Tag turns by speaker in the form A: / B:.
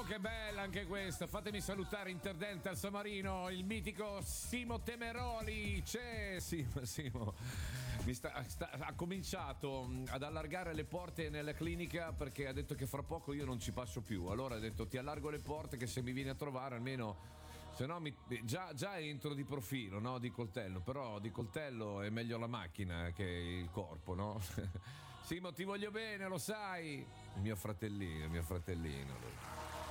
A: che bella anche questa. Fatemi salutare Interdental San Marino, il mitico Simo Temeroli. C'è Simo. Ha cominciato ad allargare le porte nella clinica perché ha detto che fra poco io non ci passo più. Allora ha detto: ti allargo le porte che se mi vieni a trovare almeno, se no già entro di profilo, no? Di coltello, però di coltello è meglio la macchina che il corpo, no? Simo, ti voglio bene, lo sai. Il mio fratellino.